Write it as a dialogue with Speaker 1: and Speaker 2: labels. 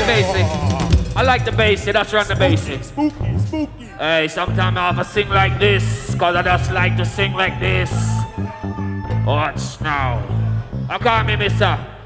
Speaker 1: basic. I like the basic, that's run the basic.
Speaker 2: Spooky, spooky.
Speaker 1: Hey, sometimes I have to sing like this, cause I just like to sing like this. Watch now. I call me Mr.